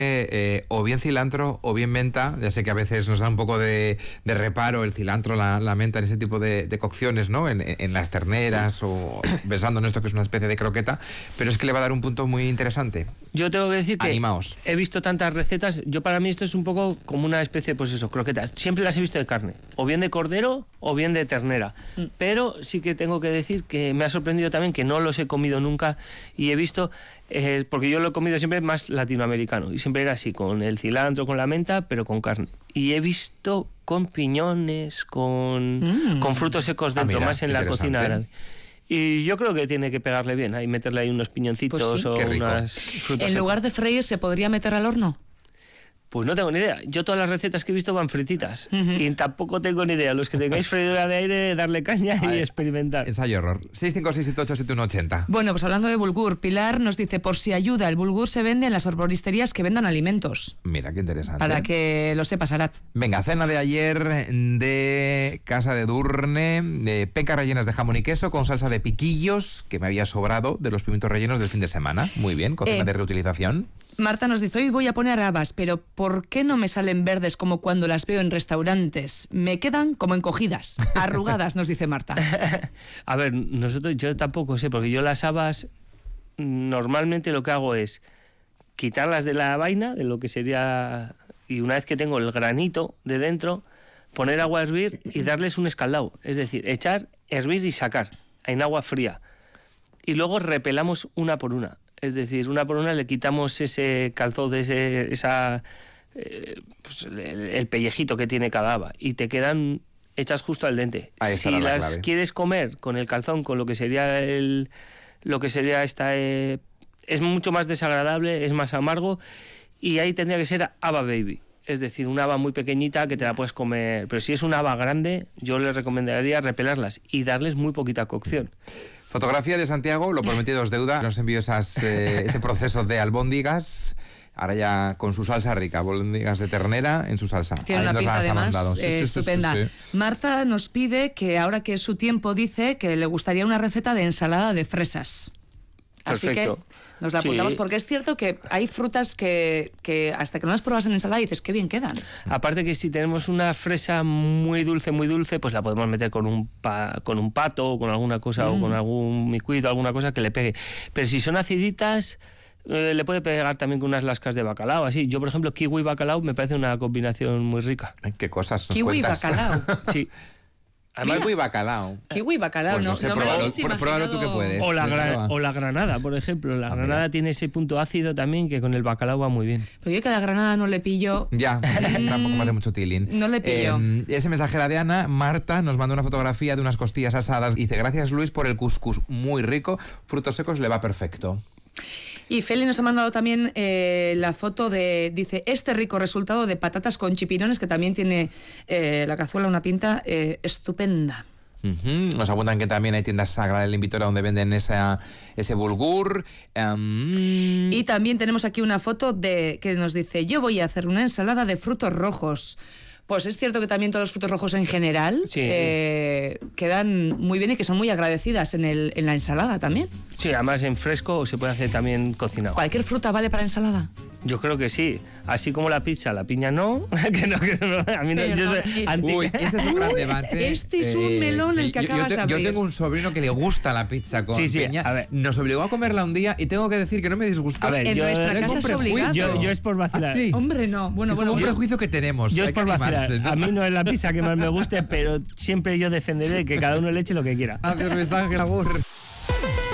o bien cilantro o bien menta. Ya sé que a veces nos da un poco de reparo el cilantro, la menta en ese tipo de cocciones, ¿no? En las terneras o pensando en esto que es una especie de croqueta, pero es que le va a dar un punto muy interesante. Yo tengo que decir que Animaos. He visto tantas recetas, yo para mí esto es un poco como una especie, pues eso, croquetas. Siempre las he visto de carne, o bien de cordero o bien de ternera. Pero sí que tengo que decir que me ha sorprendido también que no los he comido nunca y he visto, porque yo lo he comido siempre más latinoamericano y siempre era así, con el cilantro, con la menta, pero con carne. Y he visto con piñones, con frutos secos dentro, mira, más en la cocina árabe. Y yo creo que tiene que pegarle bien, ahí meterle ahí unos piñoncitos Pues sí. o Qué rico. unas frutas. En lugar de freír, ¿se podría meter al horno? Pues no tengo ni idea. Yo todas las recetas que he visto van frititas. Y tampoco tengo ni idea. Los que tengáis freidora de aire, darle caña y experimentar. Ensayo error. 656787180. Bueno, pues hablando de bulgur, Pilar nos dice, por si ayuda, el bulgur se vende en las arboristerías que vendan alimentos. Mira, qué interesante. Para que lo sepas, Arat. Venga, cena de ayer de Casa de Durne, de pencas rellenas de jamón y queso con salsa de piquillos que me había sobrado de los pimientos rellenos del fin de semana. Muy bien, cocina de reutilización. Marta nos dice, hoy voy a poner habas, pero ¿por qué no me salen verdes como cuando las veo en restaurantes? Me quedan como encogidas, arrugadas, nos dice Marta. A ver, yo tampoco sé, porque yo las habas normalmente lo que hago es quitarlas de la vaina, de lo que sería, y una vez que tengo el granito de dentro, poner agua a hervir y darles un escaldado. Es decir, echar, hervir y sacar en agua fría. Y luego repelamos una por una. Es decir, una por una le quitamos ese calzón de pues el pellejito que tiene cada haba y te quedan hechas justo al dente. Si las quieres comer con el calzón, con lo que sería es mucho más desagradable, es más amargo y ahí tendría que ser haba baby. Es decir, una haba muy pequeñita que te la puedes comer. Pero si es una haba grande, yo les recomendaría repelarlas y darles muy poquita cocción. Fotografía de Santiago, lo prometido es deuda. Nos envió ese proceso de albóndigas, ahora ya con su salsa rica, albóndigas de ternera en su salsa. Tiene una pinta además estupenda. Sí. Marta nos pide que ahora que es su tiempo, dice que le gustaría una receta de ensalada de fresas. Así Perfecto. que nos la apuntamos, porque es cierto que hay frutas que hasta que no las pruebas en ensalada dices qué bien quedan. Aparte que si tenemos una fresa muy dulce, pues la podemos meter con un pato o con alguna cosa o con algún micuito, alguna cosa que le pegue. Pero si son aciditas, le puede pegar también con unas lascas de bacalao. Así, yo por ejemplo kiwi y bacalao me parece una combinación muy rica. ¿Qué cosas nos kiwi y cuentas? Bacalao. Sí. Además, kiwi y bacalao. Kiwi y bacalao, pues no sé, me lo habéis pruébalo tú que puedes. O la granada, por ejemplo. La granada tiene ese punto ácido también que con el bacalao va muy bien. Pero yo que a la granada no le pillo. Ya, tampoco me hace mucho tilín. No le pillo. Ese mensaje era de Ana. Marta nos mandó una fotografía de unas costillas asadas. Dice, gracias Luis por el cuscús, muy rico. Frutos secos le va perfecto. Y Feli nos ha mandado también la foto dice, este rico resultado de patatas con chipinones, que también tiene la cazuela una pinta estupenda. Nos apuntan que también hay tiendas Sagrada del Invitora donde venden ese bulgur. Y también tenemos aquí una foto que nos dice, yo voy a hacer una ensalada de frutos rojos. Pues es cierto que también todos los frutos rojos en general quedan muy bien y que son muy agradecidas en la ensalada también. Sí, además en fresco se puede hacer también cocinado. ¿Cualquier fruta vale para ensalada? Yo creo que sí. Así como la pizza, la piña no. que no. A mí no. Yo soy anti. Uy, ese es un gran debate. Este es un melón el que acabas de abrir. Yo tengo un sobrino que le gusta la pizza con piña. A ver. Nos obligó a comerla un día y tengo que decir que no me disgustó. A ver, en nuestra casa es obligado. Yo es por vacilar. ¿Ah, sí? Hombre, no. Bueno, un prejuicio que tenemos. Yo es por vacilar. ¿no? A mí no es la pizza que más me guste, pero siempre yo defenderé que cada uno le eche lo que quiera. Adiós, Luis Ángel, agur.